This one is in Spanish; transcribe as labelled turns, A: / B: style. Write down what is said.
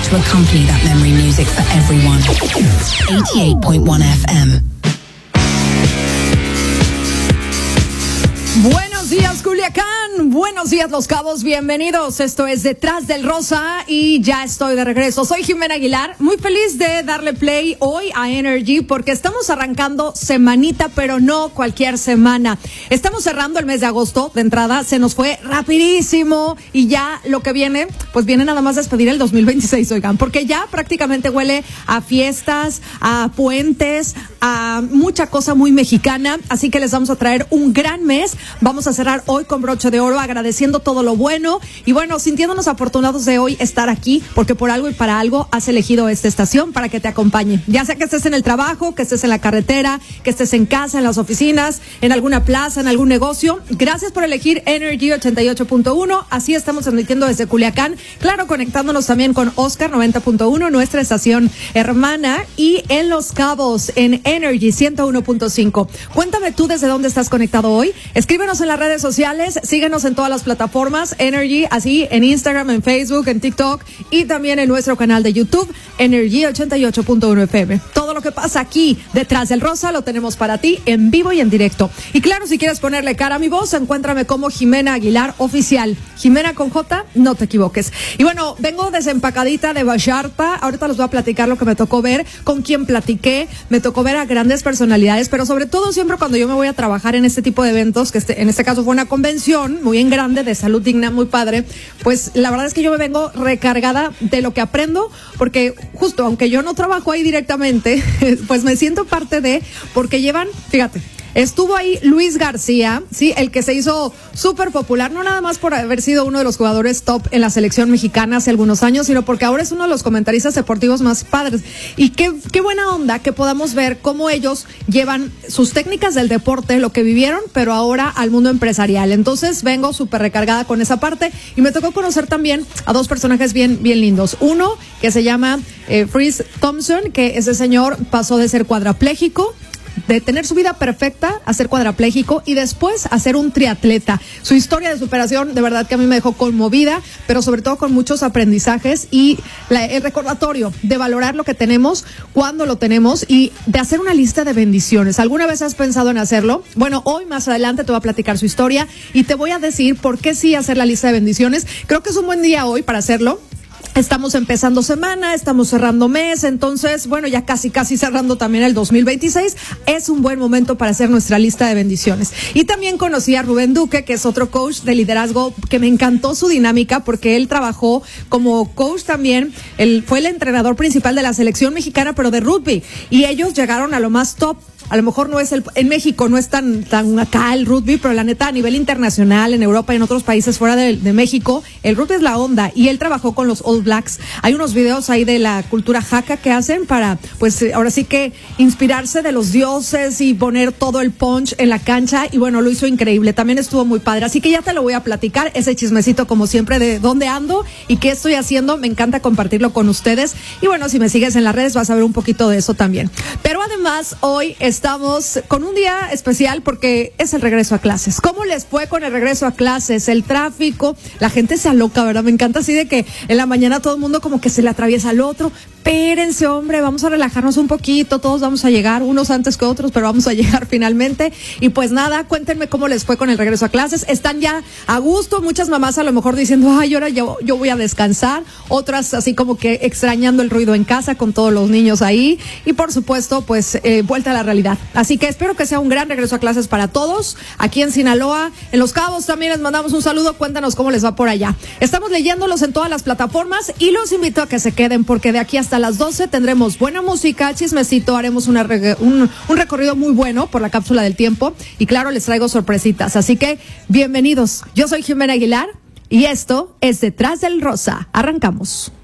A: to accompany that memory music for everyone. 88.1 FM.
B: Buenos días, Culiacán. Buenos días, Los Cabos. Bienvenidos. Esto es Detrás del Rosa y ya estoy de regreso. Soy Jimena Aguilar. Muy feliz de darle play hoy a Energy porque estamos arrancando semanita, pero no cualquier semana. Estamos cerrando el mes de agosto. De entrada, se nos fue rapidísimo y ya lo que viene, pues viene nada más a despedir el 2026, oigan, porque ya prácticamente huele a fiestas, a puentes, a mucha cosa muy mexicana. Así que les vamos a traer un gran mes. Vamos a cerrar hoy con broche de oro, agradeciendo todo lo bueno y bueno, sintiéndonos afortunados de hoy estar aquí, porque por algo y para algo has elegido esta estación para que te acompañe. Ya sea que estés en el trabajo, que estés en la carretera, que estés en casa, en las oficinas, en alguna plaza, en algún negocio. Gracias por elegir Energy 88.1. Así estamos transmitiendo desde Culiacán. Claro, conectándonos también con Oscar 90.1, nuestra estación hermana, y en Los Cabos, en Energy 101.5. Cuéntame tú desde dónde estás conectado hoy. Escríbenos en las redes sociales, síguenos en todas las plataformas, Energy, así en Instagram, en Facebook, en TikTok y también en nuestro canal de YouTube, Energy 88.1 FM. Todo lo que pasa aquí detrás del rosa lo tenemos para ti en vivo y en directo. Y claro, si quieres ponerle cara a mi voz, encuéntrame como Jimena Aguilar Oficial. Jimena con J, no te equivoques. Y bueno, vengo desempacadita de Vallarta. Ahorita les voy a platicar lo que me tocó ver, con quién platiqué. Me tocó ver a grandes personalidades, pero sobre todo siempre cuando yo me voy a trabajar en este tipo de eventos, que en este caso fue una convención muy en grande de salud digna, muy padre, pues la verdad es que yo me vengo recargada de lo que aprendo, porque justo aunque yo no trabajo ahí directamente, pues me siento parte de, porque llevan, fíjate, estuvo ahí Luis García, sí, el que se hizo súper popular, no nada más por haber sido uno de los jugadores top en la selección mexicana hace algunos años, sino porque ahora es uno de los comentaristas deportivos más padres. Y qué buena onda que podamos ver cómo ellos llevan sus técnicas del deporte, lo que vivieron, pero ahora al mundo empresarial. Entonces vengo súper recargada con esa parte y me tocó conocer también a dos personajes bien lindos. Uno que se llama Freeze Thompson, que ese señor pasó de ser cuadrapléjico, de tener su vida perfecta a ser cuadrapléjico y después a ser un triatleta. Su historia de superación de verdad que a mí me dejó conmovida, pero sobre todo con muchos aprendizajes y el recordatorio de valorar lo que tenemos cuando lo tenemos y de hacer una lista de bendiciones. ¿Alguna vez has pensado en hacerlo? Bueno, hoy más adelante te voy a platicar su historia y te voy a decir por qué sí hacer la lista de bendiciones. Creo que es un buen día hoy para hacerlo. Estamos empezando semana, estamos cerrando mes, entonces, bueno, ya casi cerrando también el 2026. Es un buen momento para hacer nuestra lista de bendiciones. Y también conocí a Rubén Duque, que es otro coach de liderazgo, que me encantó su dinámica porque él trabajó como coach también. Él fue el entrenador principal de la selección mexicana, pero de rugby. Y ellos llegaron a lo más top. A lo mejor no es en México no es tan acá el rugby, pero la neta a nivel internacional, en Europa y en otros países fuera de México, el rugby es la onda y él trabajó con los All Blacks. Hay unos videos ahí de la cultura jaca que hacen para, pues ahora sí que inspirarse de los dioses y poner todo el punch en la cancha y bueno, lo hizo increíble. También estuvo muy padre, así que ya te lo voy a platicar, ese chismecito como siempre de dónde ando y qué estoy haciendo. Me encanta compartirlo con ustedes y bueno, si me sigues en las redes vas a ver un poquito de eso también. Pero además hoy estamos con un día especial porque es el regreso a clases. ¿Cómo les fue con el regreso a clases? El tráfico, la gente se aloca, ¿verdad? Me encanta así de que en la mañana todo el mundo como que se le atraviesa al otro. Espérense, hombre, vamos a relajarnos un poquito, todos vamos a llegar, unos antes que otros, pero vamos a llegar finalmente. Y pues nada, cuéntenme cómo les fue con el regreso a clases. ¿Están ya a gusto? Muchas mamás a lo mejor diciendo, ay, ahora yo voy a descansar. Otras así como que extrañando el ruido en casa con todos los niños ahí. Y por supuesto, pues vuelta a la realidad. Así que espero que sea un gran regreso a clases para todos. Aquí en Sinaloa, en Los Cabos también les mandamos un saludo. Cuéntanos cómo les va por allá. Estamos leyéndolos en todas las plataformas y los invito a que se queden porque de aquí hasta las 12 tendremos buena música, chismecito, haremos un recorrido muy bueno por la cápsula del tiempo y claro, les traigo sorpresitas. Así que bienvenidos. Yo soy Jimena Aguilar y esto es Detrás del Rosa. Arrancamos.